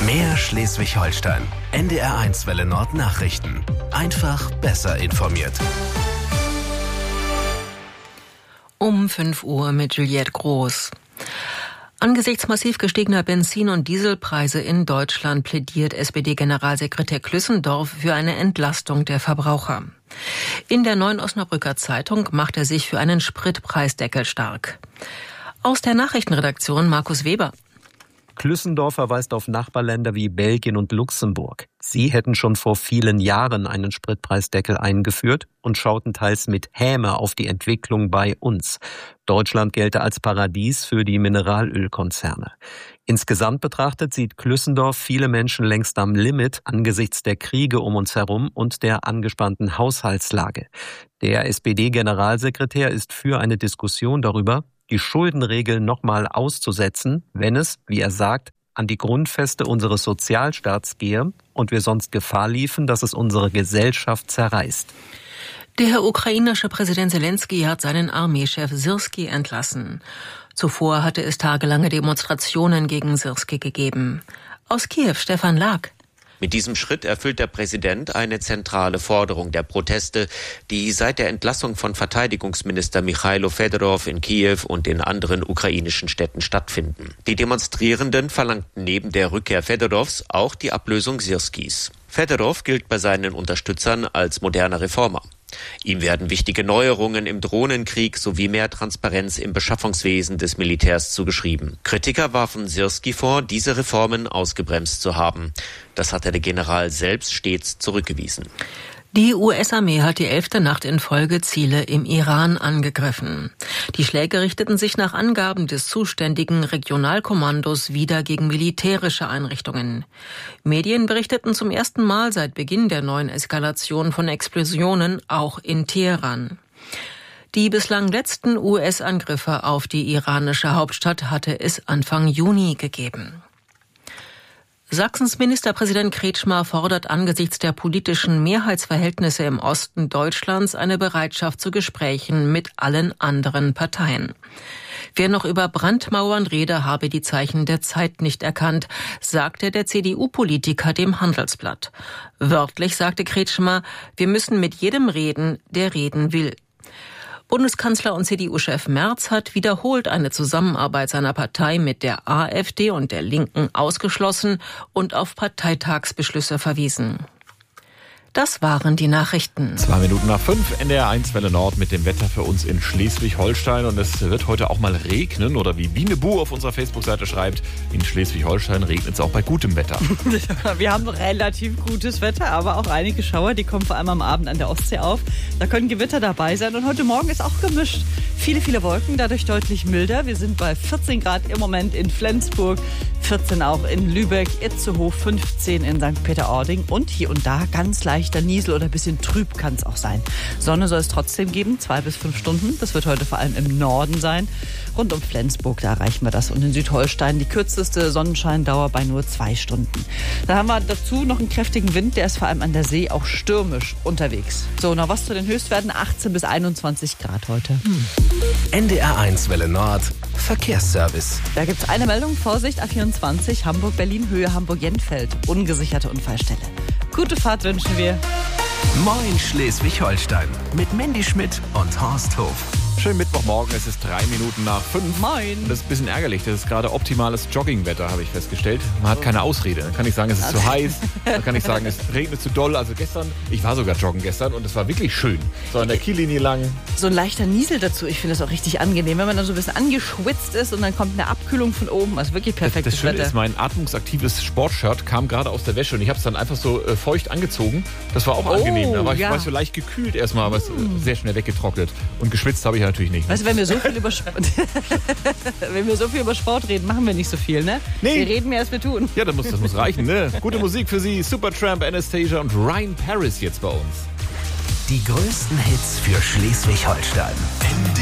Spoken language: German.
Mehr Schleswig-Holstein. NDR1 Welle Nord Nachrichten. Einfach besser informiert. Um 5 Uhr mit Juliette Groß. Angesichts massiv gestiegener Benzin- und Dieselpreise in Deutschland plädiert SPD-Generalsekretär Klüssendorf für eine Entlastung der Verbraucher. In der Neuen Osnabrücker Zeitung macht er sich für einen Spritpreisdeckel stark. Aus der Nachrichtenredaktion Markus Weber. Klüssendorf verweist auf Nachbarländer wie Belgien und Luxemburg. Sie hätten schon vor vielen Jahren einen Spritpreisdeckel eingeführt und schauten teils mit Häme auf die Entwicklung bei uns. Deutschland gelte als Paradies für die Mineralölkonzerne. Insgesamt betrachtet sieht Klüssendorf viele Menschen längst am Limit angesichts der Kriege um uns herum und der angespannten Haushaltslage. Der SPD-Generalsekretär ist für eine Diskussion darüber, die Schuldenregeln nochmal auszusetzen, wenn es, wie er sagt, an die Grundfeste unseres Sozialstaats gehe und wir sonst Gefahr liefen, dass es unsere Gesellschaft zerreißt. Der ukrainische Präsident Selenskyj hat seinen Armeechef Syrskij entlassen. Zuvor hatte es tagelange Demonstrationen gegen Syrskij gegeben. Aus Kiew Stefan Lag. Mit diesem Schritt erfüllt der Präsident eine zentrale Forderung der Proteste, die seit der Entlassung von Verteidigungsminister Michailo Fedorov in Kiew und in anderen ukrainischen Städten stattfinden. Die Demonstrierenden verlangten neben der Rückkehr Fedorovs auch die Ablösung Syrskijs. Fedorov gilt bei seinen Unterstützern als moderner Reformer. Ihm werden wichtige Neuerungen im Drohnenkrieg sowie mehr Transparenz im Beschaffungswesen des Militärs zugeschrieben. Kritiker warfen Syrskij vor, diese Reformen ausgebremst zu haben. Das hatte der General selbst stets zurückgewiesen. Die US-Armee hat die 11. Nacht in Folge Ziele im Iran angegriffen. Die Schläge richteten sich nach Angaben des zuständigen Regionalkommandos wieder gegen militärische Einrichtungen. Medien berichteten zum ersten Mal seit Beginn der neuen Eskalation von Explosionen auch in Teheran. Die bislang letzten US-Angriffe auf die iranische Hauptstadt hatte es Anfang Juni gegeben. Sachsens Ministerpräsident Kretschmer fordert angesichts der politischen Mehrheitsverhältnisse im Osten Deutschlands eine Bereitschaft zu Gesprächen mit allen anderen Parteien. Wer noch über Brandmauern rede, habe die Zeichen der Zeit nicht erkannt, sagte der CDU-Politiker dem Handelsblatt. Wörtlich sagte Kretschmer, wir müssen mit jedem reden, der reden will. Bundeskanzler und CDU-Chef Merz hat wiederholt eine Zusammenarbeit seiner Partei mit der AfD und der Linken ausgeschlossen und auf Parteitagsbeschlüsse verwiesen. Das waren die Nachrichten. 5:02, NDR1 Welle Nord mit dem Wetter für uns in Schleswig-Holstein. Und es wird heute auch mal regnen. Oder wie Biene Bu auf unserer Facebook-Seite schreibt, in Schleswig-Holstein regnet es auch bei gutem Wetter. Wir haben relativ gutes Wetter, aber auch einige Schauer, die kommen vor allem am Abend an der Ostsee auf. Da können Gewitter dabei sein. Und heute Morgen ist auch gemischt. Viele, viele Wolken, dadurch deutlich milder. Wir sind bei 14 Grad im Moment in Flensburg, 14 auch in Lübeck, Itzehoe, 15 in St. Peter-Ording und hier und da ganz leichter Niesel oder ein bisschen trüb kann es auch sein. Sonne soll es trotzdem geben, 2 bis 5 Stunden. Das wird heute vor allem im Norden sein. Rund um Flensburg, da erreichen wir das. Und in Südholstein die kürzeste Sonnenscheindauer bei nur 2 Stunden. Dann haben wir dazu noch einen kräftigen Wind, der ist vor allem an der See auch stürmisch unterwegs. So, noch was zu den Höchstwerten, 18 bis 21 Grad heute. NDR1 Welle Nord Verkehrsservice. Da gibt es eine Meldung, Vorsicht, A24, Hamburg-Berlin, Höhe Hamburg-Jentfeld, ungesicherte Unfallstelle. Gute Fahrt wünschen wir. Moin Schleswig-Holstein mit Mandy Schmidt und Horst Hof. Schönen Mittwochmorgen, es ist 5:03. Moin. Und das ist ein bisschen ärgerlich, das ist gerade optimales Joggingwetter, habe ich festgestellt. Man hat keine Ausrede. Dann kann ich sagen, es ist zu heiß, dann kann ich sagen, es regnet zu doll. Also gestern, ich war sogar joggen gestern und es war wirklich schön. So an der Kiellinie lang. So ein leichter Niesel dazu, ich finde das auch richtig angenehm, wenn man dann so ein bisschen angeschwitzt ist und dann kommt eine Abkühlung von oben. Also wirklich perfektes Das Schöne Wetter. ist, mein atmungsaktives Sportshirt kam gerade aus der Wäsche und ich habe es dann einfach so feucht angezogen. Das war auch angenehm. Da war ich so leicht gekühlt erstmal, aber es ist sehr schnell weggetrocknet. Und geschwitzt habe ich ja natürlich nicht. Weißt du, wenn wir so viel über Sport reden, machen wir nicht so viel, ne? Nee. Wir reden mehr, als wir tun. Ja, das muss reichen, ne? Gute Musik für Sie, Supertramp, Anastasia und Ryan Paris jetzt bei uns. Die größten Hits für Schleswig-Holstein.